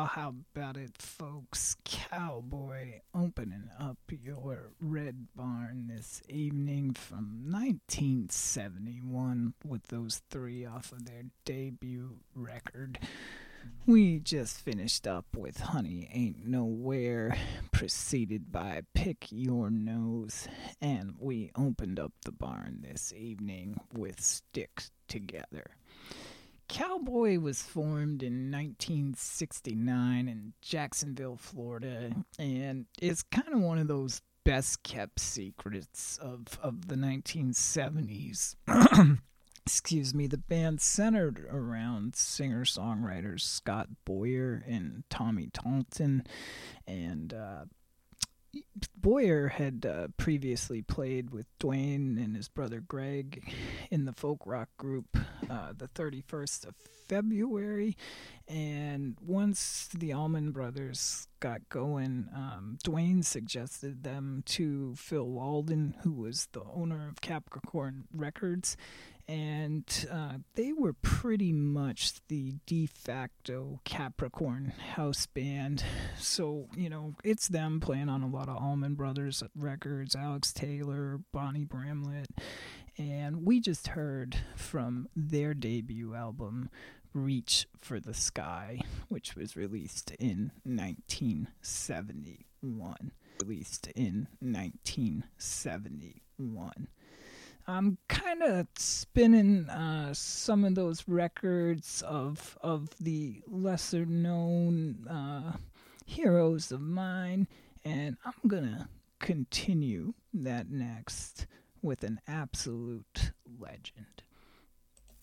Well, how about it, folks? Cowboy opening up your Red Barn this evening from 1971 with those three off of their debut record. We just finished up with Honey Ain't Nowhere, preceded by Pick Your Nose, and we opened up the barn this evening with Stick Together. Cowboy was formed in 1969 in Jacksonville, Florida, and is kind of one of those best kept secrets of the 1970s. Excuse me, the band centered around singer-songwriters Scott Boyer and Tommy Taunton, and Boyer had previously played with Dwayne and his brother Greg in the folk rock group the 31st of February. And once the Allman Brothers got going, Dwayne suggested them to Phil Walden, who was the owner of Capricorn Records. And they were pretty much the de facto Capricorn house band. So, it's them playing on a lot of Allman Brothers records, Alex Taylor, Bonnie Bramlett. And we just heard from their debut album, Reach for the Sky, which was released in 1971. I'm kind of spinning some of those records of the lesser known heroes of mine, and I'm gonna continue that next with an absolute legend.